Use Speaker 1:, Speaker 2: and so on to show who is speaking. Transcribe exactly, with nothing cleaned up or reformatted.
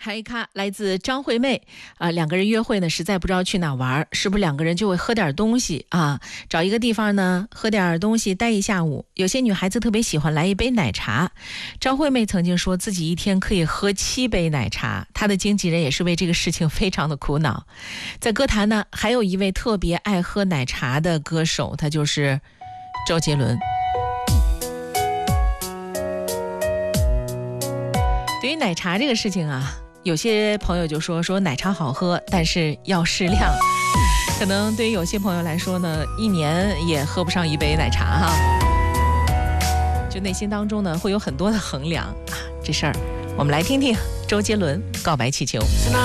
Speaker 1: 还一咖来自张惠妹啊、呃，两个人约会呢，实在不知道去哪玩，是不是两个人就会喝点东西啊？找一个地方呢，喝点东西，待一下午。有些女孩子特别喜欢来一杯奶茶，张惠妹曾经说自己一天可以喝七杯奶茶，她的经纪人也是为这个事情非常的苦恼。在歌坛呢，还有一位特别爱喝奶茶的歌手，他就是周杰伦。对于奶茶这个事情啊，有些朋友就说说奶茶好喝，但是要适量。可能对于有些朋友来说呢，一年也喝不上一杯奶茶哈。就内心当中呢，会有很多的衡量啊。这事儿，我们来听听周杰伦《告白气球》。